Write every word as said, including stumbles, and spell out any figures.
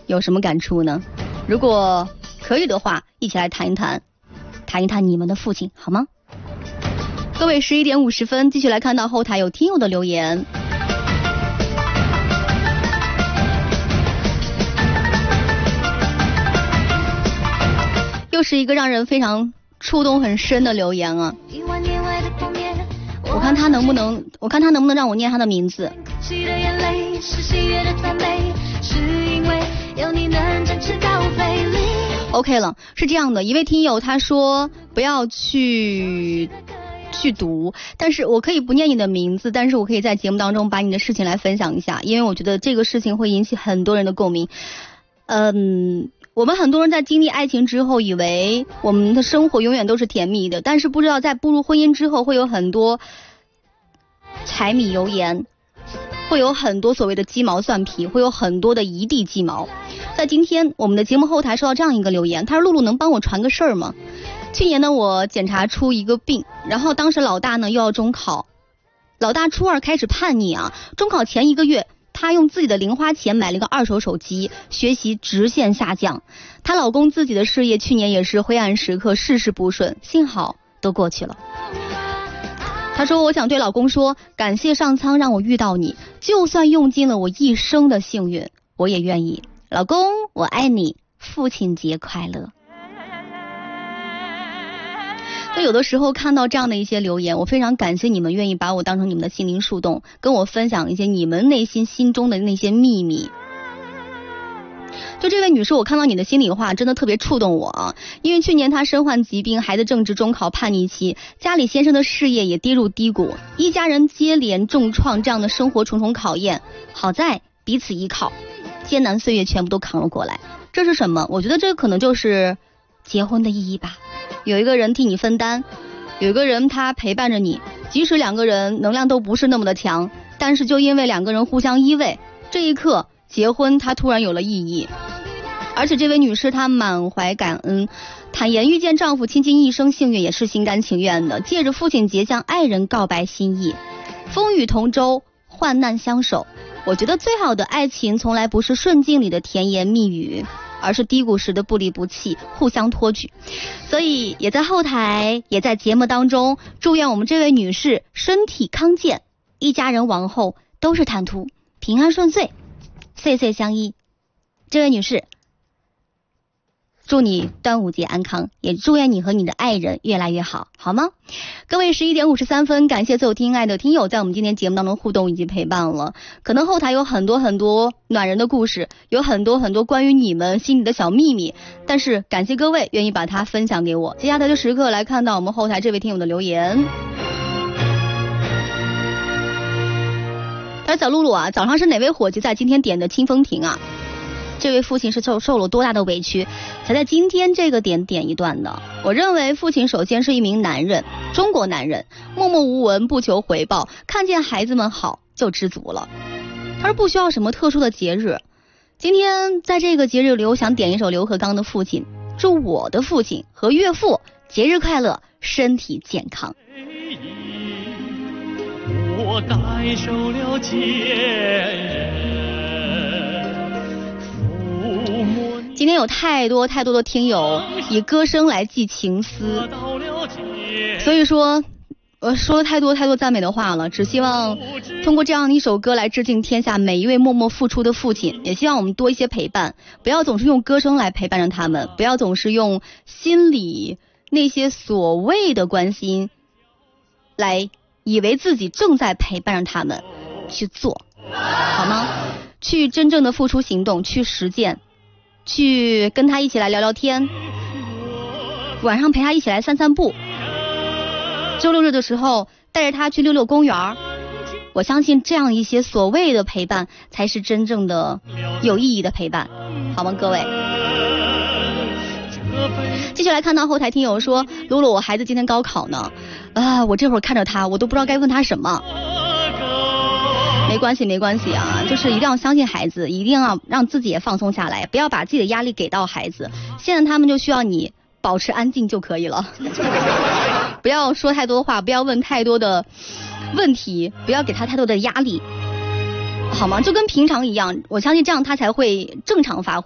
有什么感触呢？如果可以的话，一起来谈一谈，谈一谈你们的父亲，好吗？各位，十一点五十分，继续来看到后台有听友的留言。又是一个让人非常触动很深的留言啊！我看他能不能，我看他能不能让我念他的名字。OK 了，是这样的，一位听友他说不要去去读，但是我可以不念你的名字，但是我可以在节目当中把你的事情来分享一下，因为我觉得这个事情会引起很多人的共鸣。嗯。我们很多人在经历爱情之后，以为我们的生活永远都是甜蜜的，但是不知道在步入婚姻之后，会有很多柴米油盐，会有很多所谓的鸡毛蒜皮，会有很多的一地鸡毛。在今天我们的节目后台收到这样一个留言，他说：露露能帮我传个事儿吗？去年呢我检查出一个病，然后当时老大呢又要中考，老大初二开始叛逆啊，中考前一个月她用自己的零花钱买了一个二手手机，学习直线下降。她老公自己的事业去年也是灰暗时刻，事事不顺，幸好都过去了。她说：我想对老公说，感谢上苍让我遇到你，就算用尽了我一生的幸运，我也愿意。老公，我爱你，父亲节快乐。所以有的时候看到这样的一些留言，我非常感谢你们愿意把我当成你们的心灵树洞，跟我分享一些你们内心心中的那些秘密。就这位女士，我看到你的心里话真的特别触动我啊！因为去年她身患疾病，孩子正值中考叛逆期，家里先生的事业也跌入低谷，一家人接连重创，这样的生活重重考验，好在彼此依靠，艰难岁月全部都扛了过来。这是什么？我觉得这可能就是结婚的意义吧。有一个人替你分担，有一个人他陪伴着你，即使两个人能量都不是那么的强，但是就因为两个人互相依偎，这一刻结婚它突然有了意义。而且这位女士她满怀感恩，坦言遇见丈夫倾尽一生幸运也是心甘情愿的，借着父亲节向爱人告白心意，风雨同舟，患难相守。我觉得最好的爱情从来不是顺境里的甜言蜜语，而是低谷时的不离不弃，互相托举。所以也在后台也在节目当中祝愿我们这位女士身体康健，一家人往后都是坦途，平安顺遂，岁岁相依。这位女士，祝你端午节安康，也祝愿你和你的爱人越来越好，好吗？各位，十一点五十三分，感谢所有听爱的听友在我们今天节目当中互动以及陪伴了。可能后台有很多很多暖人的故事，有很多很多关于你们心里的小秘密，但是感谢各位愿意把它分享给我。接下来的时刻来看到我们后台这位听友的留言。他说：小露露啊，早上是哪位伙计在今天点的清风亭啊？这位父亲是受受了多大的委屈，才在今天这个点点一段的。我认为父亲首先是一名男人，中国男人，默默无闻，不求回报，看见孩子们好就知足了，而不需要什么特殊的节日。今天在这个节日里，我想点一首刘和刚的《父亲》，祝我的父亲和岳父节日快乐，身体健康。我感受了节日。今天有太多太多的听友以歌声来寄情思，所以说我说了太多太多赞美的话了，只希望通过这样的一首歌来致敬天下每一位默默付出的父亲，也希望我们多一些陪伴，不要总是用歌声来陪伴着他们，不要总是用心里那些所谓的关心来以为自己正在陪伴着他们去做，好吗？去真正的付出行动，去实践，去跟他一起来聊聊天，晚上陪他一起来散散步，周六日的时候带着他去溜溜公园。我相信这样一些所谓的陪伴才是真正的有意义的陪伴，好吗各位？继续来看到后台听友说，露露，我孩子今天高考呢，啊，我这会儿看着他，我都不知道该问他什么。没关系没关系啊，就是一定要相信孩子，一定要让自己也放松下来，不要把自己的压力给到孩子。现在他们就需要你保持安静就可以了，不要说太多话，不要问太多的问题，不要给他太多的压力，好吗？就跟平常一样，我相信这样他才会正常发挥。